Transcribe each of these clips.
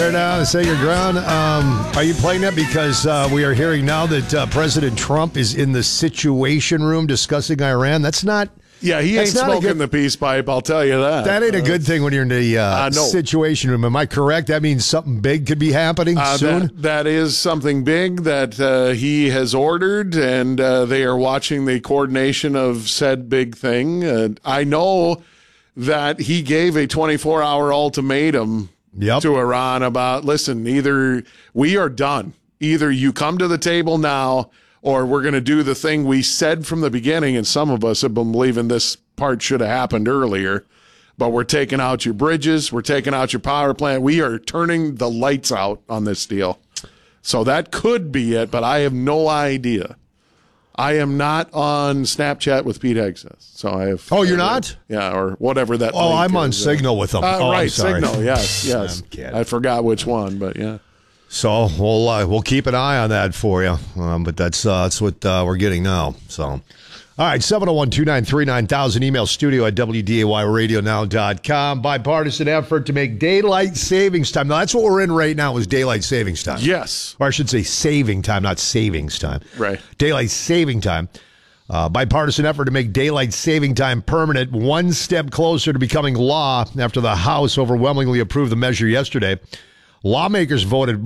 Now, Sacred Ground. Are you playing that because we are hearing now that President Trump is in the Situation Room discussing Iran? That's not. Yeah, he ain't smoking the peace pipe, I'll tell you that. That ain't a good thing when you're in the Situation Room. Am I correct? That means something big could be happening soon? That is something big that he has ordered, and they are watching the coordination of said big thing. I know that he gave a 24-hour ultimatum to Iran about, listen, either we are done. Either you come to the table now, or we're going to do the thing we said from the beginning, and some of us have been believing this part should have happened earlier, but we're taking out your bridges, we're taking out your power plant, we are turning the lights out on this deal. So that could be it, but I have no idea. I am not on Snapchat with Pete Hegseth, so I have. Oh, you're not? Yeah, or whatever that. Oh, I'm on Signal with them. Right, I'm sorry. Signal. Yes. I forgot which one, but yeah. So we'll keep an eye on that for you, but that's what we're getting now. So, all right, 701-293-9000, email studio at WDAYradionow.com. Bipartisan effort to make daylight savings time. Now, that's what we're in right now is daylight savings time. Yes. Or I should say saving time, not savings time. Right. Daylight saving time. Bipartisan effort to make daylight saving time permanent, one step closer to becoming law after the House overwhelmingly approved the measure yesterday. Lawmakers voted,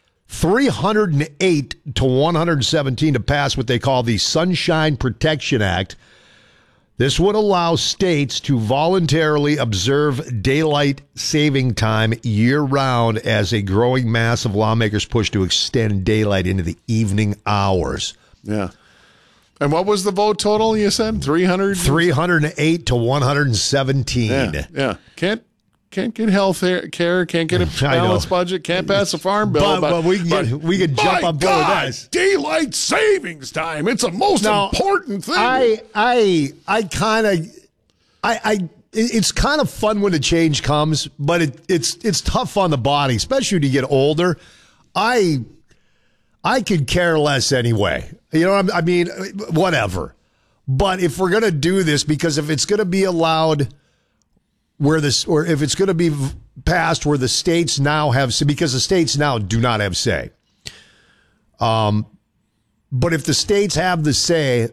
308 to 117 to pass what they call the Sunshine Protection Act. This would allow states to voluntarily observe daylight saving time year-round as a growing mass of lawmakers push to extend daylight into the evening hours. Yeah. And what was the vote total, you said? 308 to 117. Yeah. Can't get health care, can't get a balanced budget, can't pass a farm bill. But we can jump on board with this. Daylight savings time. It's the most important thing. It's kind of fun when the change comes, but it's tough on the body, especially when you get older. I could care less anyway. You know, I mean, whatever. But if we're going to do this, because if it's going to be allowed or if it's going to be passed where the states now have, because the states now do not have say. But if the states have the say,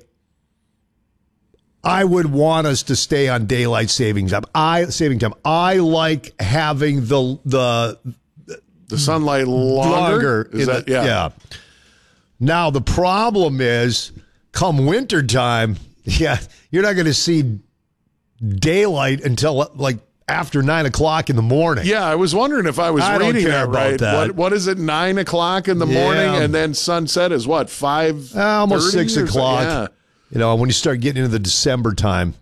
I would want us to stay on daylight saving time. I like having the sunlight longer. Yeah. Now the problem is, come wintertime, you're not going to see daylight until like after 9 o'clock in the morning. Yeah, I was wondering if I was reading that right. What is it, 9 o'clock in the morning, and then sunset is what, 5? Almost 6 o'clock. Yeah. You know, when you start getting into the December time.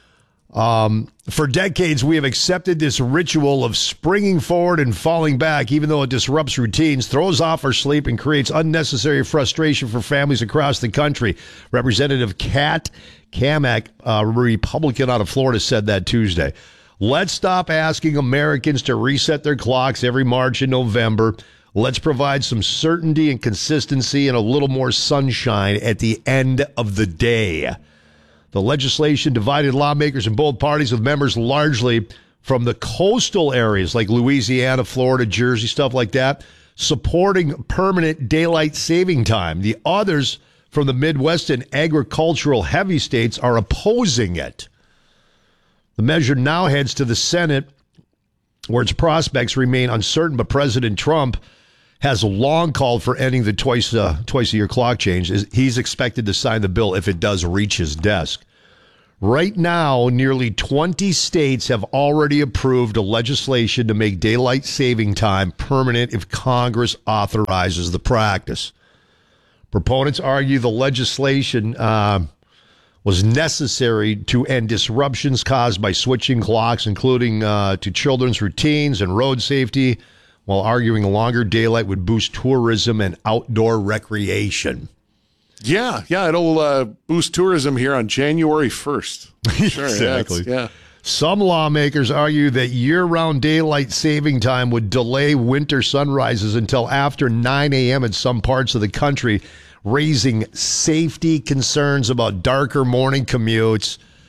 For decades, we have accepted this ritual of springing forward and falling back, even though it disrupts routines, throws off our sleep, and creates unnecessary frustration for families across the country. Representative Kat Kamak, a Republican out of Florida, said that Tuesday. Let's stop asking Americans to reset their clocks every March and November. Let's provide some certainty and consistency and a little more sunshine at the end of the day. The legislation divided lawmakers in both parties, with members largely from the coastal areas like Louisiana, Florida, Jersey, stuff like that, supporting permanent daylight saving time. The others from the Midwest and agricultural heavy states are opposing it. The measure now heads to the Senate, where its prospects remain uncertain, but President Trump has long called for ending the twice-a-year clock change. He's expected to sign the bill if it does reach his desk. Right now, nearly 20 states have already approved a legislation to make daylight saving time permanent if Congress authorizes the practice. Proponents argue the legislation was necessary to end disruptions caused by switching clocks, including to children's routines and road safety, while arguing longer daylight would boost tourism and outdoor recreation. Yeah, it'll boost tourism here on January 1st. Sure, exactly. Yeah. Some lawmakers argue that year-round daylight saving time would delay winter sunrises until after 9 a.m. in some parts of the country, raising safety concerns about darker morning commutes.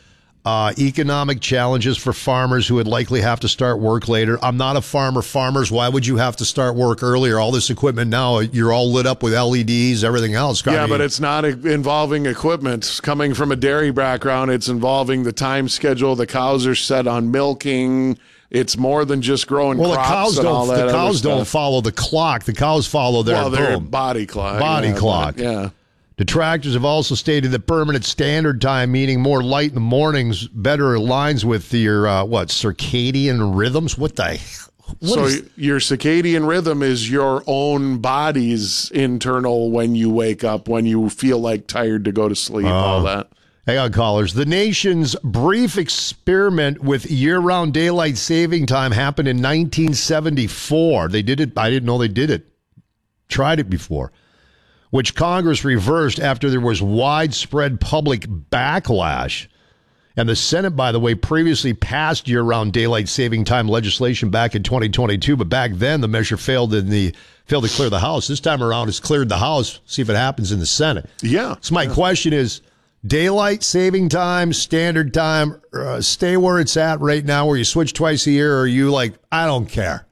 economic challenges for farmers who would likely have to start work later. I'm not a farmer. Farmers, why would you have to start work earlier? All this equipment now, you're all lit up with LEDs, everything else. Yeah, but it's not involving equipment. Coming from a dairy background, it's involving the time schedule. The cows are set on milking. It's more than just growing crops and all that. The cows don't follow the clock. The cows follow their body clock. Body clock. Yeah. Detractors have also stated that permanent standard time, meaning more light in the mornings, better aligns with your, circadian rhythms? Your circadian rhythm is your own body's internal when you wake up, when you feel like tired to go to sleep, all that. Hang on, callers. The nation's brief experiment with year-round daylight saving time happened in 1974. They did it. I didn't know they did it. Tried it before. Which Congress reversed after there was widespread public backlash. And the Senate, by the way, previously passed year-round daylight saving time legislation back in 2022, but back then the measure failed to clear the House. This time around, it's cleared the House. See if it happens in the Senate. Yeah. So my question is, daylight saving time, standard time, stay where it's at right now, where you switch twice a year, or are you like, I don't care.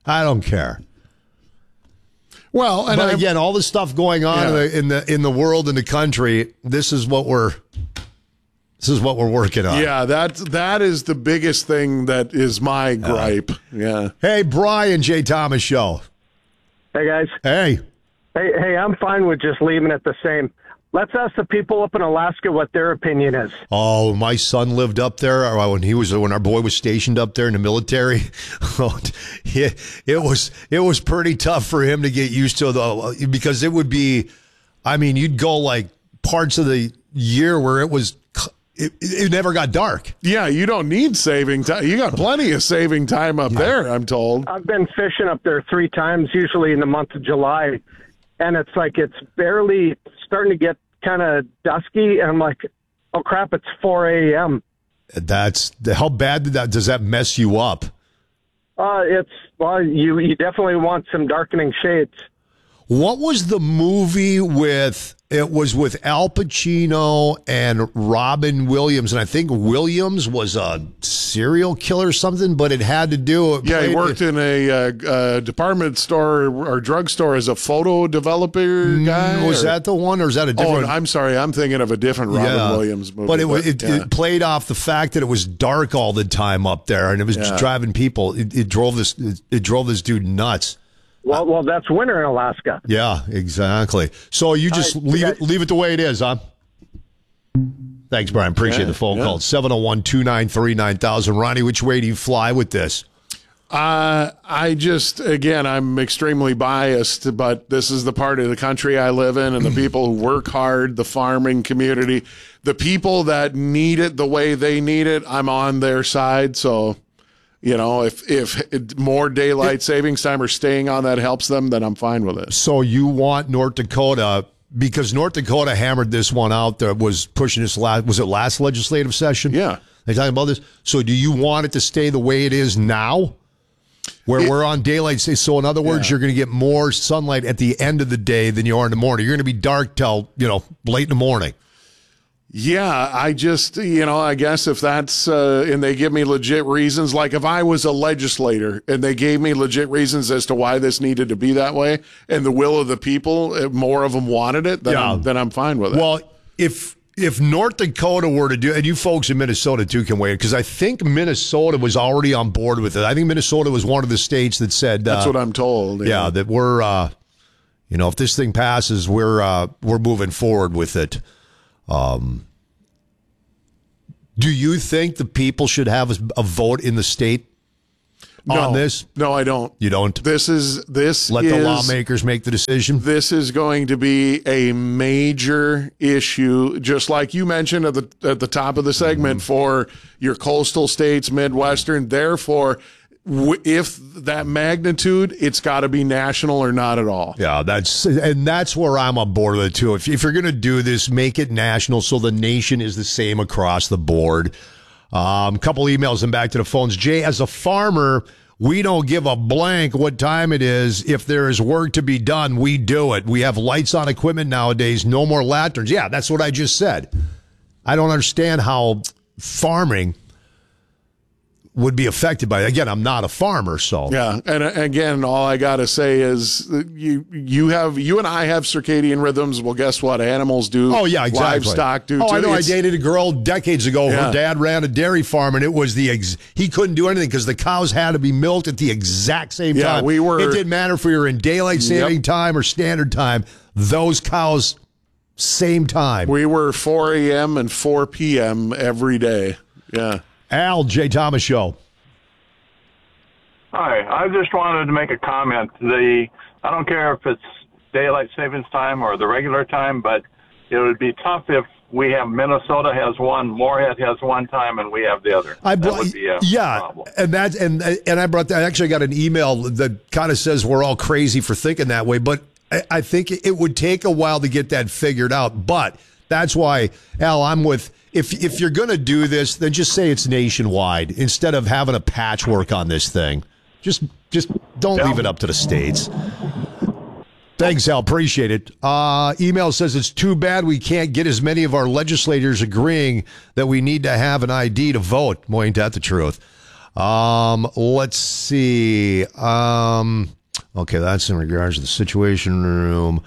Well, but again, all this stuff going on in the world and the country, this is what we're working on. Yeah, that is the biggest thing that is my gripe. Yeah. Hey, Brian, Jay Thomas Show. Hey, guys. Hey, I'm fine with just leaving it the same. Let's ask the people up in Alaska what their opinion is. Oh, my son lived up there when our boy was stationed up there in the military. It was pretty tough for him to get used to, because it would be, you'd go like parts of the year where it never got dark. Yeah, you don't need saving time. You got plenty of saving time up there, I'm told. I've been fishing up there 3 times, usually in the month of July, and it's like it's barely starting to get kind of dusky, and I'm like, oh crap, it's 4 a.m. How bad does that mess you up? You definitely want some darkening shades. What was the movie with Al Pacino and Robin Williams, and I think Williams was a serial killer or something, but it had to do. Yeah, he worked in a department store or drugstore as a photo developer guy. Was that the one, or is that a different? Oh, I'm sorry, I'm thinking of a different Robin Williams movie. But it played off the fact that it was dark all the time up there, and it was just driving people. It drove this dude nuts. Well, that's winter in Alaska. Yeah, exactly. So you just leave it the way it is, huh? Thanks, Brian. Appreciate the phone call. 701-293-9000. Ronnie, which way do you fly with this? I'm extremely biased, but this is the part of the country I live in, and the people who work hard, the farming community, the people that need it the way they need it, I'm on their side. So, if more daylight savings time or staying on that helps them, then I'm fine with it. So you want North Dakota, because North Dakota hammered this one out, that was pushing this last legislative session? Yeah. They talking about this? So do you want it to stay the way it is now? Where we're on daylight. So in other words, you're going to get more sunlight at the end of the day than you are in the morning. You're going to be dark till, late in the morning. Yeah, I guess if that's, and they give me legit reasons, like if I was a legislator and they gave me legit reasons as to why this needed to be that way, and the will of the people, if more of them wanted it, then I'm fine with it. Well, if North Dakota were to do, and you folks in Minnesota too can wait, because I think Minnesota was already on board with it. I think Minnesota was one of the states that said that's what I'm told. Yeah, that we're, if this thing passes, we're moving forward with it. Do you think the people should have a vote in the state on this? No, I don't. You don't? Let the lawmakers make the decision? This is going to be a major issue, just like you mentioned at the top of the segment, for your coastal states, Midwestern. Therefore, if that magnitude, it's got to be national or not at all. Yeah, that's where I'm on board with it too. If you're going to do this, make it national so the nation is the same across the board. Couple emails and back to the phones. Jay, as a farmer, we don't give a blank what time it is. If there is work to be done, we do it. We have lights on equipment nowadays. No more lanterns. Yeah, that's what I just said. I don't understand how farming would be affected by it. Again, I'm not a farmer, so yeah. And again, all I got to say is you and I have circadian rhythms. Well, guess what? Animals do. Oh yeah, exactly. Livestock do. Oh, too. I know. I dated a girl decades ago. Yeah. Her dad ran a dairy farm, and it was he couldn't do anything because the cows had to be milked at the exact same time. It didn't matter if we were in daylight saving time or standard time. Those cows, same time. We were 4 a.m. and 4 p.m. every day. Yeah. Al, Jay Thomas Show. Hi, I just wanted to make a comment. I don't care if it's daylight savings time or the regular time, but it would be tough if we have Minnesota has one, Moorhead has one time, and we have the other. That would be a problem. And I brought that. I actually got an email that kind of says we're all crazy for thinking that way, but I think it would take a while to get that figured out. But that's why, Al, I'm with. If you're going to do this, then just say it's nationwide instead of having a patchwork on this thing. Just don't leave it up to the states. Thanks, Al. Appreciate it. Email says it's too bad we can't get as many of our legislators agreeing that we need to have an ID to vote. Boy, ain't that the truth. Let's see. Okay, that's in regards to the Situation Room.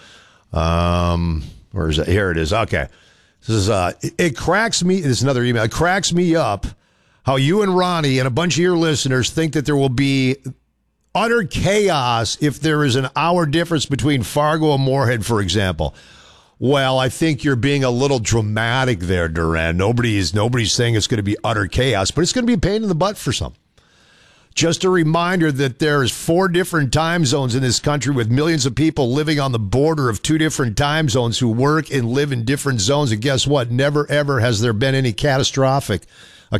Where is it? Here it is. Okay. This is it cracks me. This is another email. It cracks me up how you and Ronnie and a bunch of your listeners think that there will be utter chaos if there is an hour difference between Fargo and Moorhead, for example. Well, I think you're being a little dramatic there, Duran. Nobody's saying it's going to be utter chaos, but it's going to be a pain in the butt for some. Just a reminder that there's 4 different time zones in this country with millions of people living on the border of 2 different time zones who work and live in different zones. And guess what? Never, ever has there been any catastrophe.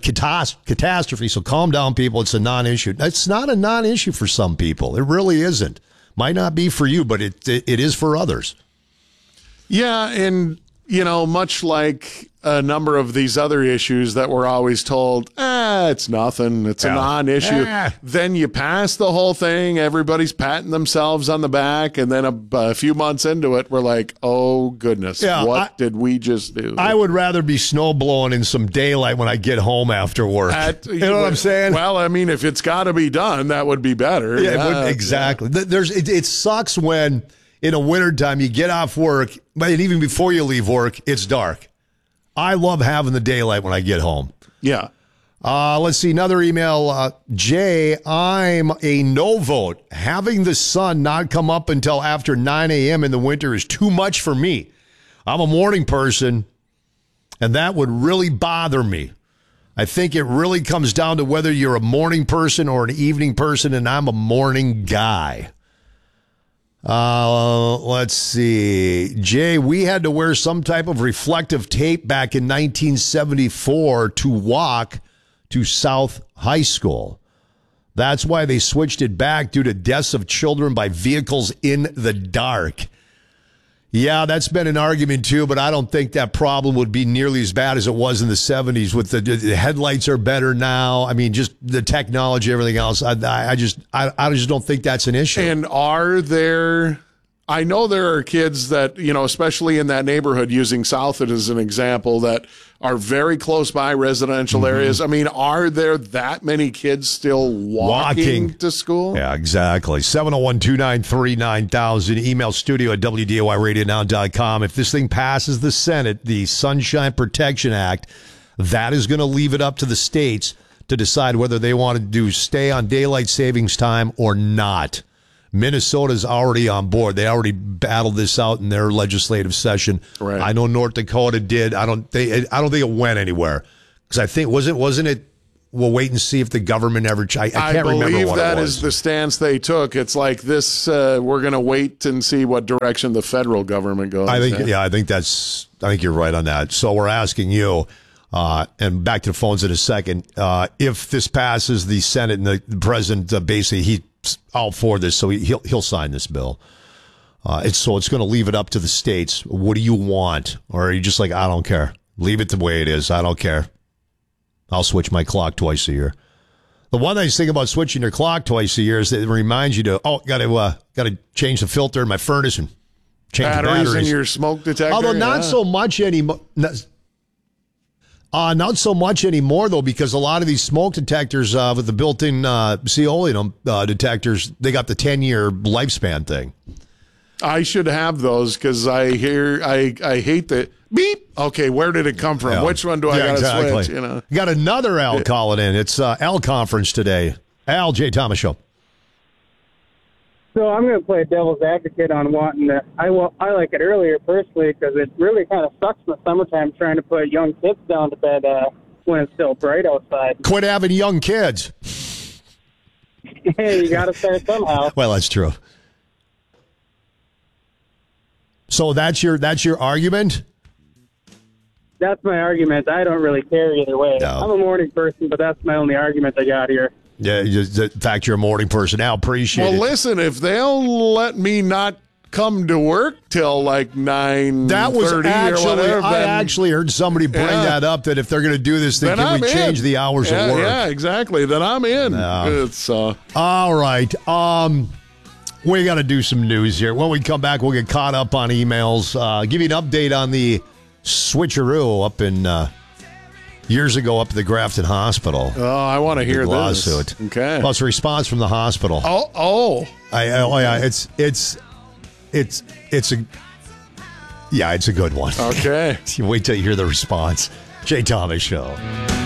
So calm down, people. It's a non-issue. It's not a non-issue for some people. It really isn't. Might not be for you, but it is for others. Yeah, and, much like a number of these other issues that we're always told, it's nothing, it's a non-issue. Then you pass the whole thing, everybody's patting themselves on the back, and then a few months into it, we're like, oh, goodness, what did we just do? I would rather be snow blowing in some daylight when I get home after work. You know what I'm saying? Well, I mean, if it's got to be done, that would be better. Yeah, it would, exactly. It sucks when in a wintertime you get off work, but even before you leave work, it's dark. I love having the daylight when I get home. Yeah. Let's see, another email. Jay, I'm a no vote. Having the sun not come up until after 9 a.m. in the winter is too much for me. I'm a morning person, and that would really bother me. I think it really comes down to whether you're a morning person or an evening person, and I'm a morning guy. Let's see. Jay, we had to wear some type of reflective tape back in 1974 to walk to South High School. That's why they switched it back due to deaths of children by vehicles in the dark. Yeah, that's been an argument too, but I don't think that problem would be nearly as bad as it was in the 70s. With the headlights are better now. I mean, just the technology, everything else. I just don't think that's an issue. And I know there are kids that, especially in that neighborhood, using Southwood as an example, that are very close by residential areas. I mean, are there that many kids still walking to school? Yeah, exactly. 701-293-9000. Email studio at WDOYRadioNow.com. If this thing passes the Senate, the Sunshine Protection Act, that is going to leave it up to the states to decide whether they want to stay on daylight savings time or not. Minnesota's already on board. They already battled this out in their legislative session. Right. I know North Dakota did. I don't think it went anywhere because I think wasn't it? We'll wait and see if the government ever. I can't remember what it was. I believe that is the stance they took. It's like this. We're going to wait and see what direction the federal government goes. I think you're right on that. So we're asking you. And back to the phones in a second. If this passes the Senate and the president, basically he's all for this, so he'll sign this bill. It's going to leave it up to the states. What do you want? Or are you just like, I don't care. Leave it the way it is. I don't care. I'll switch my clock twice a year. The one nice thing about switching your clock twice a year is that it reminds you to got to change the filter in my furnace and change the batteries in your smoke detector. Although not so much anymore. Not so much anymore, though, because a lot of these smoke detectors with the built-in Ceolium detectors, they got the 10-year lifespan thing. I should have those because I hate the beep. Okay, where did it come from? Yeah. Which one do I got to switch? You know, got another Al calling in. It's Al conference today. Al, Jay Thomas Show. So I'm going to play devil's advocate on wanting to. I like it earlier personally because it really kind of sucks in the summertime trying to put young kids down to bed when it's still bright outside. Quit having young kids. Hey, you got to start somehow. Well, that's true. So that's your argument? That's my argument. I don't really care either way. No. I'm a morning person, but that's my only argument I got here. Yeah, just the fact you're a morning person. Al, appreciate it. well, listen, if they'll let me not come to work till like 9:30 That was or actually, whatever, I then, actually heard somebody bring that up, that if they're going to do this thing, then can I'm we change in. the hours of work? Yeah, exactly. Then I'm in. No. It's All right. We got to do some news here. When we come back, we'll get caught up on emails. Give you an update on the switcheroo up in years ago up at the Grafton Hospital. Oh, I want to hear Big this. lawsuit. Okay. Plus, response from the hospital. Oh. Yeah, it's a good one. Okay. You wait till you hear the response. Jay Thomas Show.